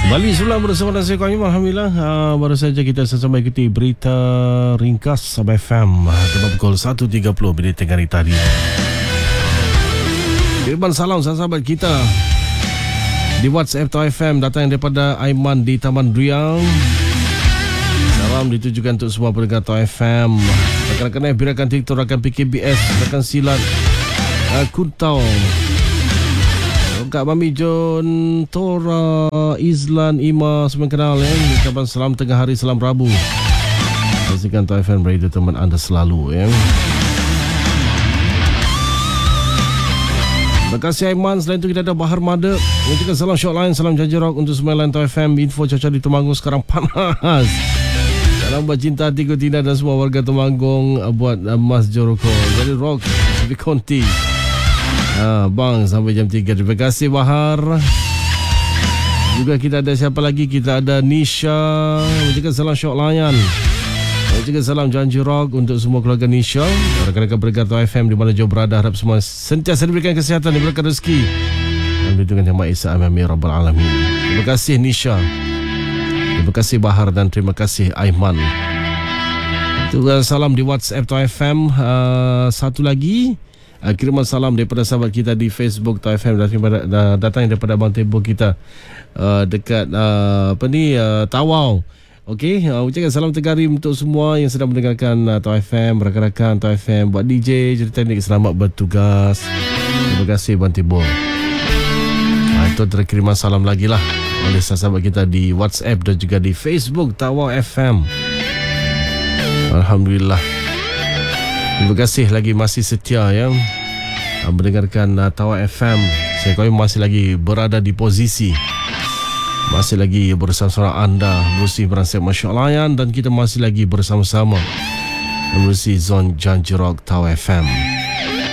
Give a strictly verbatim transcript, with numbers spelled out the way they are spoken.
Balik sulam bersama dengan saya Qayyum. Alhamdulillah, uh, baru saja kita sampai ikuti berita ringkas Sabah F M tepat pukul satu tiga puluh minit tengah hari tadi. Kiriman salam sahabat kita di WhatsApp Tau F M datang daripada Aiman di Taman Riang. Salam ditujukan untuk semua pendengar Tau F M, rakan-rakan F B, rakan TikTok, rakan P K B S, rakan Silat, uh, Kuntau, Kak Mami John, Tora, Izlan, Ima, semua kenal ya. Ucapan salam tengah hari, salam Rabu. Pastikan Tau F M radio teman anda selalu ya. Terima kasih Aiman. Selain itu kita ada Bahar Mada. Mengucapkan salam Syok Lain, salam Janji Rock untuk semua lain Tau F M. Info cuaca di Temanggung sekarang panas. Salam buat cinta Tigo Tina dan semua warga Temanggung, buat Mas Joroko. Jadi Rock, lebih konti. Ha, bang, sampai jam tiga. Terima kasih Bahar. Juga kita ada siapa lagi? Kita ada Nisha. Mengucapkan salam Syok Layan. Mengucapkan salam Janji Rock untuk semua keluarga Nisha. Rakan-rakan pendengar Tau F M di mana jauh berada, harap semua sentiasa diberikan kesihatan, diberikan rezeki dan dilindungi Yang Maha Esa. Amin ya rabbal alamin. Terima kasih Nisha. Terima kasih Bahar dan terima kasih Aiman. Juga salam di WhatsApp Tau F M. Uh, satu lagi, Uh, kiriman salam daripada sahabat kita di Facebook Tau F M daripada, uh, datang daripada Abang Tempoh kita uh, dekat uh, apa ni uh, Tawau. Okey, uh, ucapkan salam Tegarim untuk semua yang sedang mendengarkan uh, Tau F M, rakan-rakan Tau F M, buat D J, jadi teknik, selamat bertugas. Terima kasih Abang Tempoh. Uh, itu ada kiriman salam lagi lah oleh sahabat kita di WhatsApp dan juga di Facebook Tawau F M. Alhamdulillah. Terima kasih lagi masih setia ya mendengarkan uh, Tau F M. Saya Qayyum masih lagi berada di posisi, masih lagi bersama-sama anda berusi beransip Masya Layan, dan kita masih lagi bersama-sama berusi Zon Janji Rock Tau F M.